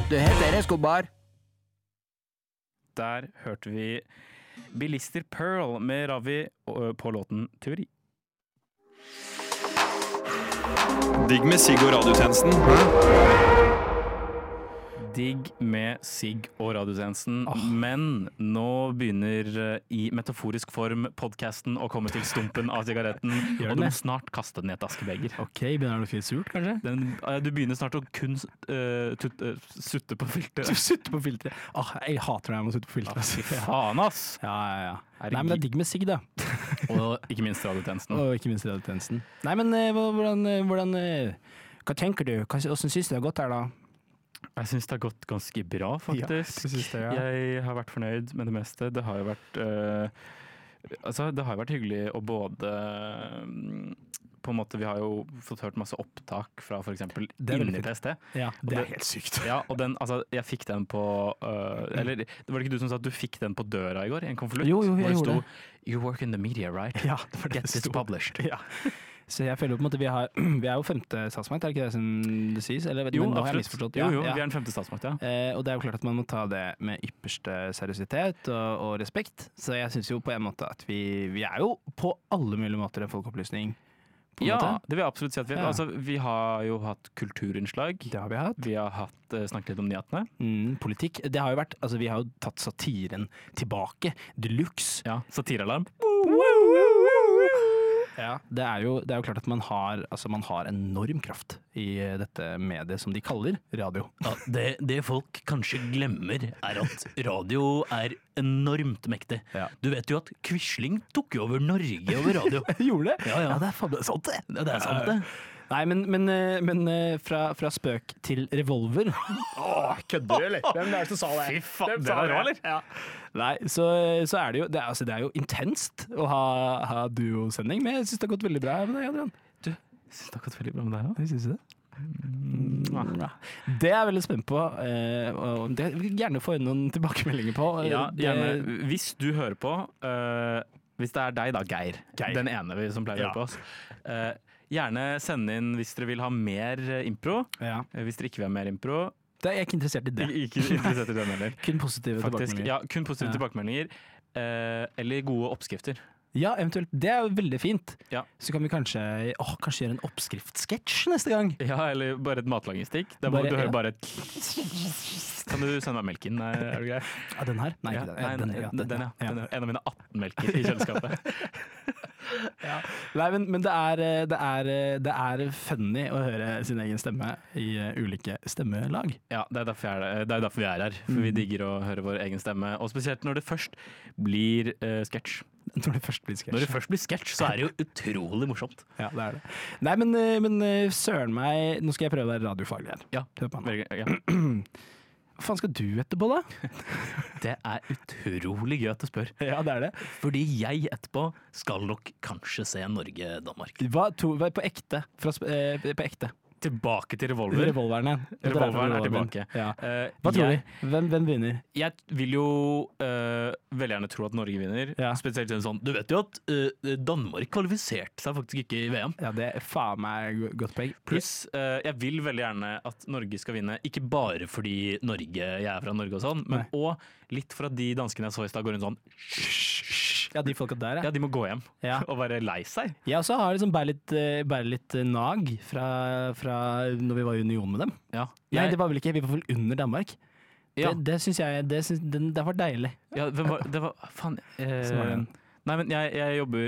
Det heter Escobar. Der hørte vi Bilister Pearl med Ravi på låten Teori. Digg med Sigg og radiotjenesten. Digg med Sigg og radiotjenesten, men nå begynner i metaforisk form podcasten å komme til stumpen av sigaretten, og du må snart kaste den i et askebeger. Ok, begynner det å fint surt, kanskje? Du begynner snart å kun sutte på filteret. Du sutter på filteret. Jeg hater når jeg må sutte på filteret. Fy faen, ass! Ja. Nei, men det er digg med sigg, da. Og ikke minst radiotjenesten. Nei, men hvordan hva tenker du? Hvordan synes du det har gått her, da? Jeg synes det har gått ganske bra, faktisk. Jeg har vært fornøyd med det meste. Det har jo vært det har jo vært hyggelig å både på en måte, vi har jo fått hørt masse opptak fra for eksempel inni TST. Ja, det er helt sykt. Ja, og jeg fikk den på eller det var ikke du som sa at du fikk den på døra i går, i en konvolutt? Jo, jeg gjorde det. You work in the media, right? Ja, det var det Get this published. Ja. Så jeg føler på en måte vi er jo femte statsmakt, er det ikke det som det sies? Eller, jo, men absolutt. Jo, vi er den femte statsmakt, ja. Og det er jo klart at man må ta det med ypperste seriøsitet og respekt. Så jeg synes jo på en måte at vi er jo på alle mulige måter en folkeopplysning. Ja, det vil jeg absolutt si at vi er. Altså, vi har jo hatt kulturinnslag. Det har vi hatt. Vi har snakket litt om nyhetene. Politikk. Det har jo vært, altså vi har jo tatt satiren tilbake. Deluxe. Ja, satirealarm. Ja, det er jo klart at man har enorm kraft i dette mediet som de kaller radio. Ja, det folk kanskje glemmer er at radio er enormt mektig. Ja. Du vet jo at Quisling tok jo over Norge over radio. Gjorde det? Ja, det er faen sant det. Ja, det er sant det. Nei, men fra spøk til revolver. Kødder du, eller? Hvem er det som sa det? Fy faen, det er rå, eller? Ja. Nei, så er det jo det er jo intenst å ha duosending, men jeg synes det har gått veldig bra med deg, Adrian. Du, jeg synes det har gått veldig bra med deg, ja? Jeg synes det. Det er jeg veldig spent på, og det vil jeg gjerne få inn noen tilbakemeldinger på. Ja, gjerne. Hvis du hører på, hvis det er deg da, Geir. Den ene som pleier å høre på oss, gjerne send inn hvis dere vil ha mer impro. Ja. Hvis dere ikke vil ha mer impro. Det er jeg ikke interessert i det. Ikke interessert i den heller. Kun positive tilbakemeldinger. Ja, kun positive tilbakemeldinger. Eller gode oppskrifter. Ja, eventuelt. Det er jo veldig fint. Ja. Så kan vi kanskje gjøre en oppskriftssketsj neste gang. Ja, eller bare et matlagingsstikk. Du hører bare et... Kan du sende meg melken? Nei, er du grei? Ja, den her? Nei, ikke den. Den. En av mine 18 melker i kjøleskapet. Ja. Nei, men det er funny å høre sin egen stemme i ulike stemmelag. Ja, det er derfor vi er her. For vi digger å høre vår egen stemme. Og spesielt når det først blir sketsj. Når det først blir sketsj, så er det jo utrolig morsomt. Ja, det er det. Nei, men søren meg, nå skal jeg prøve å være radiofaglig her. Ja, ja. Hva faen skal du etterpå, da? Det er utrolig gøy at du spør. Ja, det er det. Fordi jeg etterpå skal nok kanskje se Norge-Danmark. På ekte? På ekte? Tilbake til revolver. Revolveren er tilbake. Ja. Hva tror du? Hvem vinner? Jeg vil jo veldig gjerne tro at Norge vinner. Ja. Spesielt sånn, du vet jo at Danmark kvalifiserte seg faktisk ikke i VM. Ja, det er faen meg godt poeng. Pluss, jeg vil veldig gjerne at Norge skal vinne, ikke bare fordi jeg er fra Norge og sånn, men også litt for at de danskene jeg så i sted går rundt sånn ja, de folka der, ja. De må gå hjem og være lei seg. Jeg også har liksom bare litt nag fra når vi var i union med dem. Ja. Nei, det var vel ikke, vi var vel under Danmark. Ja. Det synes jeg, det var deilig. Ja, det var faen. Nei, men jeg jobber